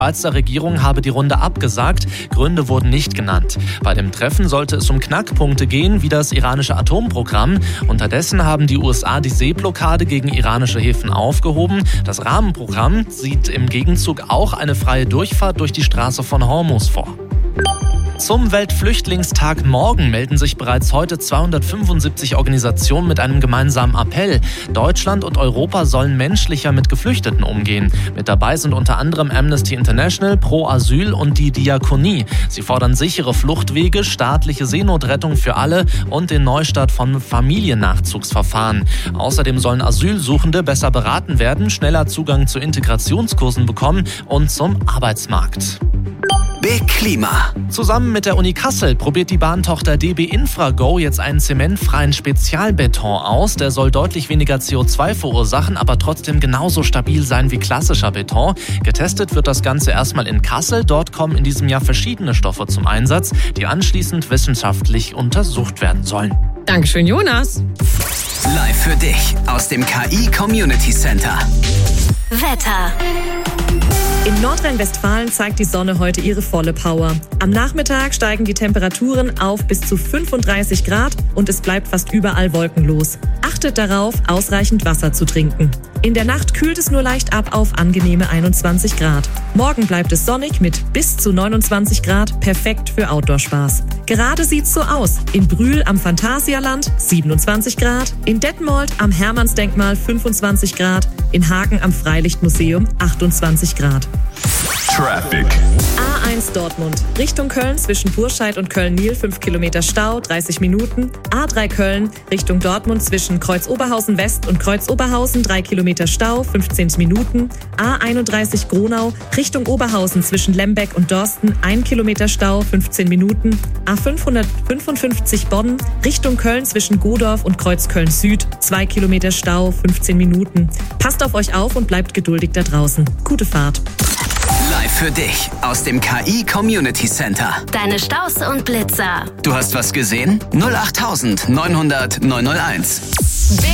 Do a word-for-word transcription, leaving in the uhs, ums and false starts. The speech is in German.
Schweizer Regierung habe die Runde abgesagt, Gründe wurden nicht genannt. Bei dem Treffen sollte es um Knackpunkte gehen, wie das iranische Atomprogramm. Unterdessen haben die U S A die Seeblockade gegen iranische Häfen aufgehoben. Das Rahmenprogramm sieht im Gegenzug auch eine freie Durchfahrt durch die Straße von Hormuz vor. Zum Weltflüchtlingstag morgen melden sich bereits heute zweihundertfünfundsiebzig Organisationen mit einem gemeinsamen Appell. Deutschland und Europa sollen menschlicher mit Geflüchteten umgehen. Mit dabei sind unter anderem Amnesty International, Pro Asyl und die Diakonie. Sie fordern sichere Fluchtwege, staatliche Seenotrettung für alle und den Neustart von Familiennachzugsverfahren. Außerdem sollen Asylsuchende besser beraten werden, schneller Zugang zu Integrationskursen bekommen und zum Arbeitsmarkt. Big Klima. Zusammen mit der Uni Kassel probiert die Bahntochter D B Infrago jetzt einen zementfreien Spezialbeton aus. Der soll deutlich weniger C O zwei verursachen, aber trotzdem genauso stabil sein wie klassischer Beton. Getestet wird das Ganze erstmal in Kassel. Dort kommen in diesem Jahr verschiedene Stoffe zum Einsatz, die anschließend wissenschaftlich untersucht werden sollen. Dankeschön, Jonas. Live für dich aus dem K I Community Center. Wetter. In Nordrhein-Westfalen zeigt die Sonne heute ihre volle Power. Am Nachmittag steigen die Temperaturen auf bis zu fünfunddreißig Grad und es bleibt fast überall wolkenlos. Achtet darauf, ausreichend Wasser zu trinken. In der Nacht kühlt es nur leicht ab auf angenehme einundzwanzig Grad. Morgen bleibt es sonnig mit bis zu neunundzwanzig Grad, perfekt für Outdoor-Spaß. Gerade sieht's so aus. In Brühl am Phantasialand siebenundzwanzig Grad, in Detmold am Hermannsdenkmal fünfundzwanzig Grad, in Hagen am Freilichtmuseum achtundzwanzig Grad. Traffic. A eins Dortmund. Richtung Köln zwischen Burscheid und Köln-Nil fünf Kilometer Stau, dreißig Minuten. A drei Köln Richtung Dortmund zwischen Kreuz-Oberhausen West und Kreuz-Oberhausen drei Kilometer Stau, fünfzehn Minuten. A einunddreißig Gronau Richtung Oberhausen zwischen Lembeck und Dorsten ein Kilometer Stau, fünfzehn Minuten. A fünfhundertfünfundfünfzig Bonn Richtung Köln zwischen Godorf und Kreuzköln Süd zwei Kilometer Stau, fünfzehn Minuten. Passt auf euch auf und bleibt geduldig da draußen. Gute Fahrt. Live für dich aus dem K I Community Center. Deine Staus und Blitzer. Du hast was gesehen? null acht neunhundert neunhunderteins.